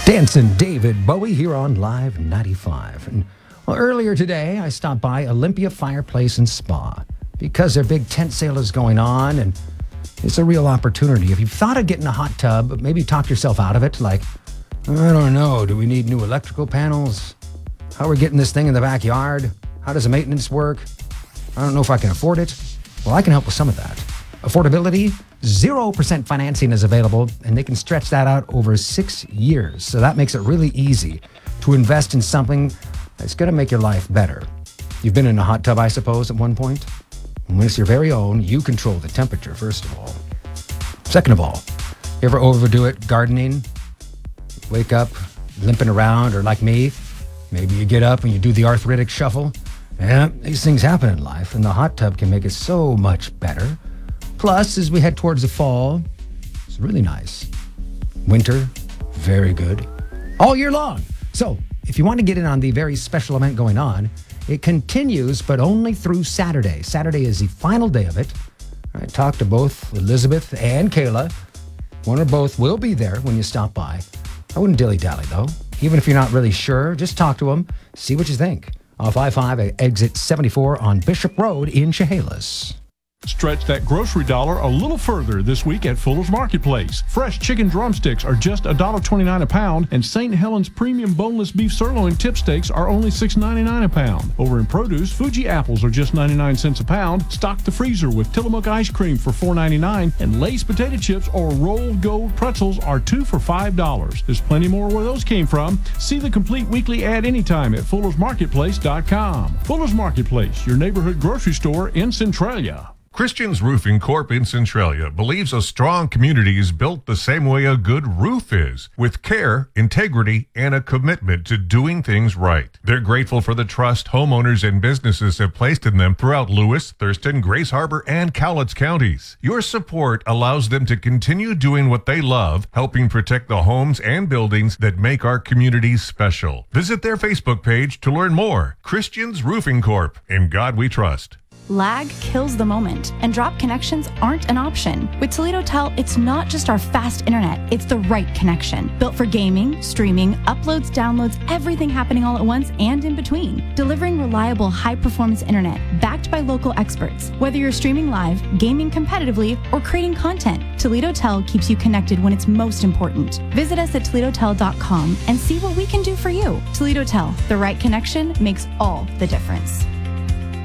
Dancing David Bowie here on Live 95. And earlier today, I stopped by Olympia Fireplace and Spa because their big tent sale is going on, and it's a real opportunity. If you've thought of getting a hot tub, but maybe talked yourself out of it, like, I don't know, do we need new electrical panels? How are we getting this thing in the backyard? How does the maintenance work? I don't know if I can afford it. Well, I can help with some of that. Affordability, 0% financing is available, and they can stretch that out over 6 years. So that makes it really easy to invest in something that's going to make your life better. You've been in a hot tub, I suppose, at one point? When it's your very own, you control the temperature, first of all. Second of all, you ever overdo it gardening? Wake up limping around, or like me, maybe you get up and you do the arthritic shuffle. Yeah, these things happen in life, and the hot tub can make it so much better. Plus, as we head towards the fall, it's really nice. Winter, very good. All year long. So, if you want to get in on the very special event going on, it continues, but only through Saturday. Saturday is the final day of it. I talked to both Elizabeth and Kayla. One or both will be there when you stop by. I wouldn't dilly-dally, though. Even if you're not really sure, just talk to them, see what you think. Off I-5 at exit 74 on Bishop Road in Chehalis. Stretch that grocery dollar a little further this week at Fuller's Marketplace. Fresh chicken drumsticks are just $1.29 a pound, and St. Helens premium boneless beef sirloin tip steaks are only $6.99 a pound. Over in produce, Fuji apples are just 99 cents a pound. Stock the freezer with Tillamook ice cream for $4.99, and Lay's potato chips or rolled gold pretzels are 2 for $5. There's plenty more where those came from. See the complete weekly ad anytime at fullersmarketplace.com. Fuller's Marketplace, your neighborhood grocery store in Centralia. Christians Roofing Corp in Centralia believes a strong community is built the same way a good roof is, with care, integrity, and a commitment to doing things right. They're grateful for the trust homeowners and businesses have placed in them throughout Lewis, Thurston, Grace Harbor, and Cowlitz counties. Your support allows them to continue doing what they love, helping protect the homes and buildings that make our communities special. Visit their Facebook page to learn more. Christians Roofing Corp. In God we trust. Lag kills the moment, and drop connections aren't an option. With Toledo Tel, it's not just our fast internet, it's the right connection. Built for gaming, streaming, uploads, downloads, everything happening all at once and in between. Delivering reliable, high-performance internet, backed by local experts. Whether you're streaming live, gaming competitively, or creating content, Toledo Tel keeps you connected when it's most important. Visit us at ToledoTel.com and see what we can do for you. Toledo Tel, the right connection makes all the difference.